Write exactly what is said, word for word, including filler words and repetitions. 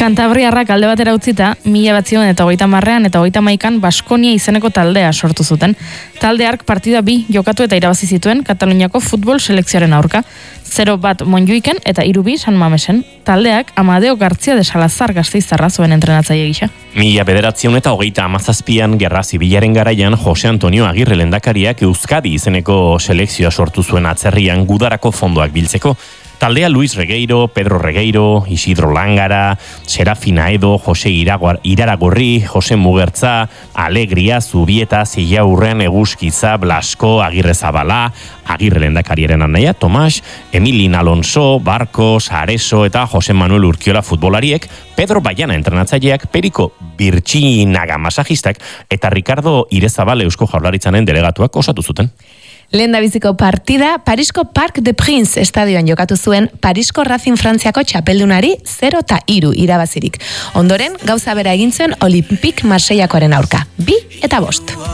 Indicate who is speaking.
Speaker 1: Kantabriarrak alde batera utzita, mila batzion eta hogeita marrean eta hogeita maikan Baskonia izeneko taldea sortu zuten. Taldeark partida bi jokatu eta irabazi zituen Kataluniako futbol selekzioaren aurka. Zero bat Montjuiken eta hiru bi San Mamesen. Taldeak Amadeo Gartzia de Salazar Gasteiztarra zuen entrenatzaile gisa.
Speaker 2: Mila bederatzion eta hogeita hamazazpian gerra zibilaren garaian Jose Antonio Agirre lehendakariak Euskadi izeneko selekzioa sortu zuen atzerrian gudarako fondoak biltzeko. Taldea Luis Regueiro, Pedro Regueiro, Isidro Langara, Serafina Edo, Jose Iraguar, Iraragorri, Jose Mugertza, Alegria, Zubieta, Zillaurren, Eguzkiza, Blasko, Agirre Zabala, Agirre lehendakariaren anaia, Tomas, Emilin Alonso, Barkos, Areso eta Jose Manuel Urkiola futbolariek, Pedro Baiana entrenatzaileak, Periko Birtxinaga masajistak eta Ricardo Irezabal Eusko Jaurlaritzaren delegatuak osatu zuten.
Speaker 3: Lehendabiziko partida Parisko Parc de Prince estadioan jokatu zuen Parisko Racing Frantziako txapeldunari zero eta hiru irabazirik. Ondoren, gauza bera egin zuen Olympique Marseillakoaren aurka. Bi eta bost.